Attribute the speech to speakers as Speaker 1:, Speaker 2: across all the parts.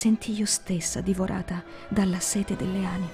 Speaker 1: Sentì io stessa divorata dalla sete delle anime.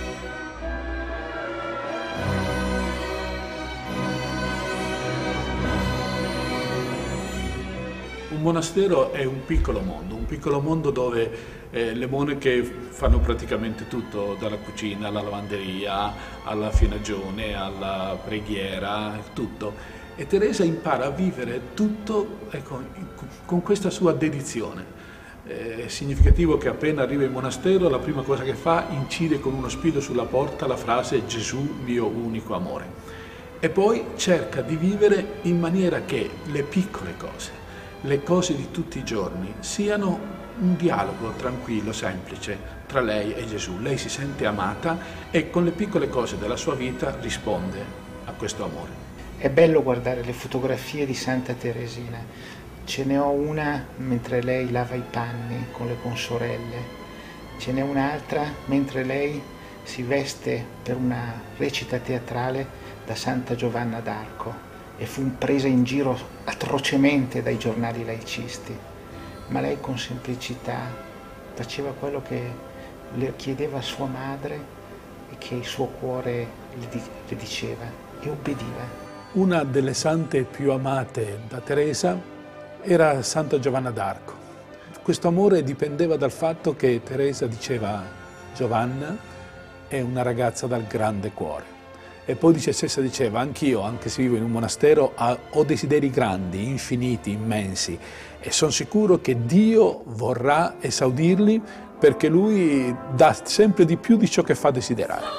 Speaker 2: Un monastero è un piccolo mondo dove le monache fanno praticamente tutto, dalla cucina alla lavanderia, alla finagione, alla preghiera, tutto. E Teresa impara a vivere tutto, ecco, con questa sua dedizione. È significativo che appena arriva in monastero la prima cosa che fa incide con uno spillo sulla porta la frase Gesù mio unico amore e poi cerca di vivere in maniera che le piccole cose, le cose di tutti i giorni siano un dialogo tranquillo, semplice tra lei e Gesù. Lei si sente amata e con le piccole cose della sua vita risponde a questo amore.
Speaker 3: È bello guardare le fotografie di Santa Teresina. Ce ne ho una mentre lei lava i panni con le consorelle, ce n'è un'altra mentre lei si veste per una recita teatrale da Santa Giovanna d'Arco e fu presa in giro atrocemente dai giornali laicisti, ma lei con semplicità faceva quello che le chiedeva sua madre e che il suo cuore le diceva e obbediva.
Speaker 2: Una delle sante più amate da Teresa era Santa Giovanna d'Arco. Questo amore dipendeva dal fatto che Teresa diceva Giovanna è una ragazza dal grande cuore. E poi dice stessa diceva anch'io, anche se vivo in un monastero, ho desideri grandi, infiniti, immensi e sono sicuro che Dio vorrà esaudirli perché Lui dà sempre di più di ciò che fa desiderare.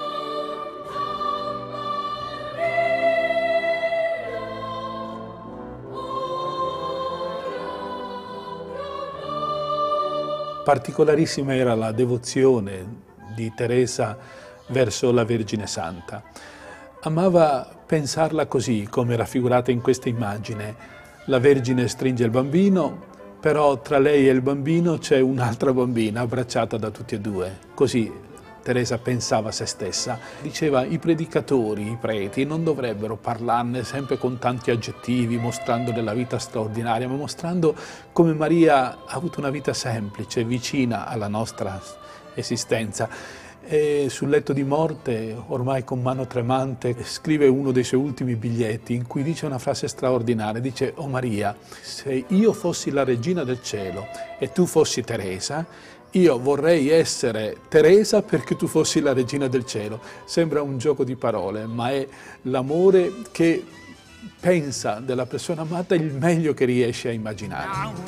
Speaker 2: Particolarissima era la devozione di Teresa verso la Vergine Santa. Amava pensarla così, come raffigurata in questa immagine. La Vergine stringe il bambino, però tra lei e il bambino c'è un'altra bambina abbracciata da tutti e due. Così Teresa pensava a se stessa. Diceva i predicatori, i preti non dovrebbero parlarne sempre con tanti aggettivi, mostrandole la vita straordinaria, ma mostrando come Maria ha avuto una vita semplice, vicina alla nostra esistenza. E sul letto di morte, ormai con mano tremante, scrive uno dei suoi ultimi biglietti in cui dice una frase straordinaria, dice «Oh Maria, se io fossi la regina del cielo e tu fossi Teresa, io vorrei essere Teresa perché tu fossi la regina del cielo». Sembra un gioco di parole, ma è l'amore che pensa della persona amata il meglio che riesce a immaginare.